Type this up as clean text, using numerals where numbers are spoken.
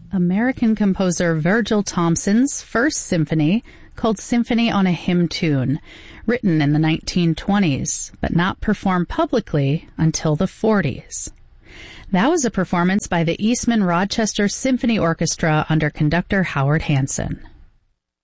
American composer Virgil Thomson's first symphony, called Symphony on a Hymn Tune, written in the 1920s, but not performed publicly until the 40s. That was a performance by the Eastman Rochester Symphony Orchestra under conductor Howard Hanson.